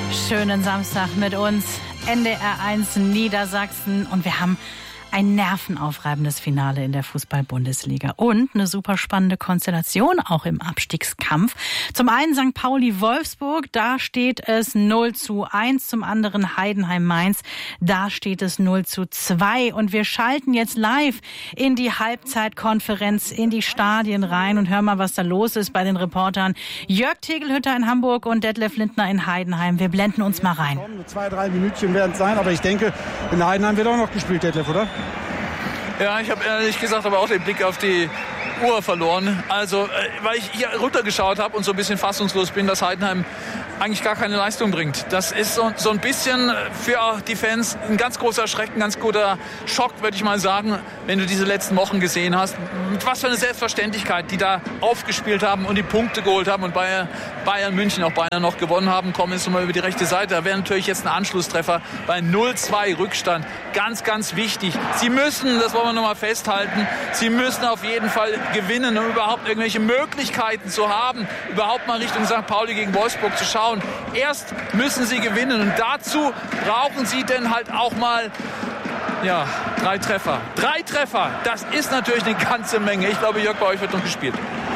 Schönen Samstag mit uns, NDR1 Niedersachsen, und wir haben ein nervenaufreibendes Finale in der Fußball-Bundesliga und eine super spannende Konstellation auch im Abstiegskampf. Zum einen St. Pauli-Wolfsburg, da steht es 0:1, zum anderen Heidenheim-Mainz, da steht es 0:2, und wir schalten jetzt live in die Halbzeitkonferenz, in die Stadien rein und hören mal, was da los ist bei den Reportern Jörg Tegelhütter in Hamburg und Detlef Lindner in Heidenheim. Wir blenden uns mal rein. 2-3 Minütchen werden es sein, aber ich denke, in Heidenheim wird auch noch gespielt, Detlef, oder? Ja, ich habe ehrlich gesagt aber auch den Blick auf die Uhr verloren. Also, weil ich hier runtergeschaut habe und so ein bisschen fassungslos bin, dass Heidenheim eigentlich gar keine Leistung bringt. Das ist so ein bisschen für die Fans ein ganz großer Schreck, ein ganz guter Schock, würde ich mal sagen, wenn du diese letzten Wochen gesehen hast. Mit was für eine Selbstverständlichkeit, die da aufgespielt haben und die Punkte geholt haben und Bayern München auch beinahe noch gewonnen haben, kommen jetzt nochmal über die rechte Seite. Da wäre natürlich jetzt ein Anschlusstreffer bei 0:2 Rückstand. Ganz, ganz wichtig. Sie müssen, das wollen wir nochmal festhalten, sie müssen auf jeden Fall gewinnen, um überhaupt irgendwelche Möglichkeiten zu haben, überhaupt mal Richtung St. Pauli gegen Wolfsburg zu schauen. Erst müssen sie gewinnen und dazu brauchen sie denn halt auch mal 3 Treffer. 3 Treffer, das ist natürlich eine ganze Menge. Ich glaube, Jörg, bei euch wird noch gespielt.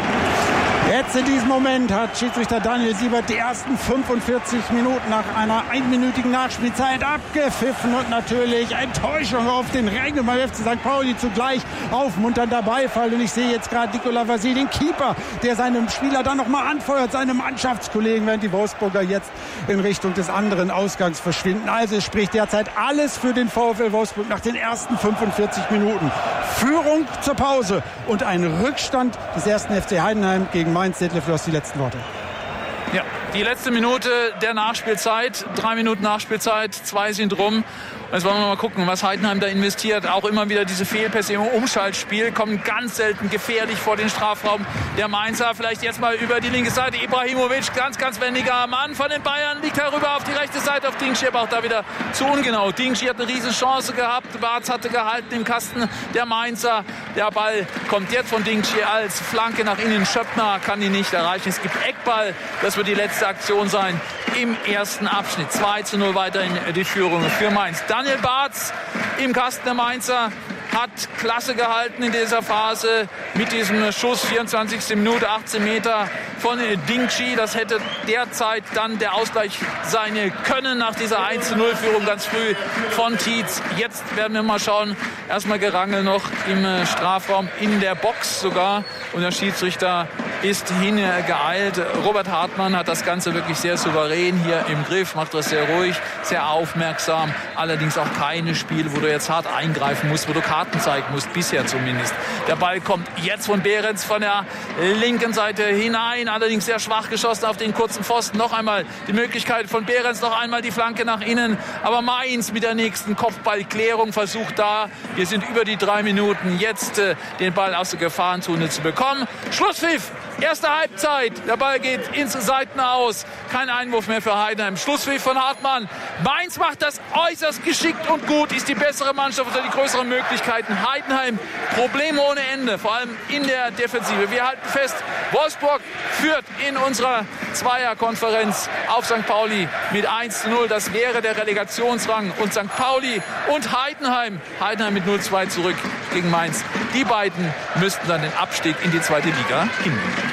Jetzt in diesem Moment hat Schiedsrichter Daniel Siebert die ersten 45 Minuten nach einer einminütigen Nachspielzeit abgepfiffen und natürlich Enttäuschung auf den Rängen beim FC St. Pauli, zugleich aufmunternder Beifall. Und ich sehe jetzt gerade Nicolas Vasil, den Keeper, der seinem Spieler dann nochmal anfeuert, seinem Mannschaftskollegen, während die Wolfsburger jetzt in Richtung des anderen Ausgangs verschwinden. Also es spricht derzeit alles für den VfL Wolfsburg nach den ersten 45 Minuten. Führung zur Pause und ein Rückstand des ersten FC Heidenheim gegen Mainz. Detlef, du hast die letzten Worte. Ja, die letzte Minute der Nachspielzeit, 3 Minuten Nachspielzeit, 2 sind rum. Jetzt wollen wir mal gucken, was Heidenheim da investiert. Auch immer wieder diese Fehlpässe im Umschaltspiel, kommen ganz selten gefährlich vor den Strafraum. Der Mainzer vielleicht jetzt mal über die linke Seite. Ibrahimovic, ganz, ganz wendiger Mann von den Bayern, liegt herüber auf die rechte Seite auf Dingschi, aber auch da wieder zu ungenau. Dingschi hat eine riesen Chance gehabt, Bartz hatte gehalten im Kasten, der Mainzer. Der Ball kommt jetzt von Dingschi als Flanke nach innen. Schöppner kann ihn nicht erreichen. Es gibt Eckball, das wird die letzte Aktion sein im ersten Abschnitt. 2:0 weiterhin die Führung für Mainz. Daniel Bartz im Kasten der Mainzer hat klasse gehalten in dieser Phase mit diesem Schuss, 24. Minute, 18 Meter von Dingschi. Das hätte derzeit dann der Ausgleich sein können nach dieser 1:0-Führung ganz früh von Tietz. Jetzt werden wir mal schauen. Erstmal Gerangel noch im Strafraum, in der Box sogar. Und der Schiedsrichter ist hingeeilt. Robert Hartmann hat das Ganze wirklich sehr souverän hier im Griff, macht das sehr ruhig, sehr aufmerksam. Allerdings auch keine Spiele, wo du jetzt hart eingreifen musst, wo du Karten zeigen musst, bisher zumindest. Der Ball kommt jetzt von Behrens von der linken Seite hinein, allerdings sehr schwach geschossen auf den kurzen Pfosten. Noch einmal die Möglichkeit von Behrens, noch einmal die Flanke nach innen. Aber Mainz mit der nächsten Kopfballklärung versucht da, wir sind über die 3 Minuten, jetzt den Ball aus der Gefahrenzone zu bekommen. Schlusspfiff! Erste Halbzeit, der Ball geht ins Seitenaus. Kein Einwurf mehr für Heidenheim. Schlusspfiff von Hartmann. Mainz macht das äußerst geschickt und gut, ist die bessere Mannschaft oder die größeren Möglichkeiten. Heidenheim, Probleme ohne Ende, vor allem in der Defensive. Wir halten fest, Wolfsburg führt in unserer Zweierkonferenz auf St. Pauli mit 1:0. Das wäre der Relegationsrang. Und St. Pauli und Heidenheim mit 0:2 zurück gegen Mainz. Die beiden müssten dann den Abstieg in die zweite Liga hinnehmen.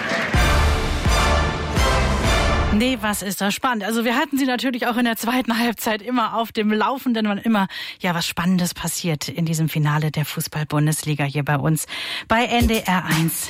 Nee, was ist das spannend. Also wir hatten Sie natürlich auch in der zweiten Halbzeit immer auf dem Laufenden, wann immer was Spannendes passiert in diesem Finale der Fußball-Bundesliga hier bei uns bei NDR1